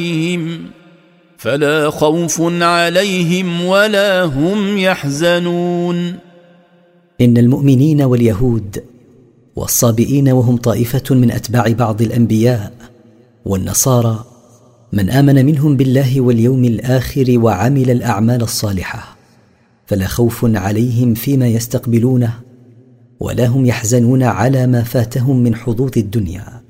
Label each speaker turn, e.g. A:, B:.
A: فلا خوف عليهم ولا هم يحزنون.
B: إن المؤمنين واليهود والصابئين وهم طائفة من أتباع بعض الأنبياء والنصارى من آمن منهم بالله واليوم الآخر وعمل الأعمال الصالحة فلا خوف عليهم فيما يستقبلونه ولا هم يحزنون على ما فاتهم من حظوظ الدنيا.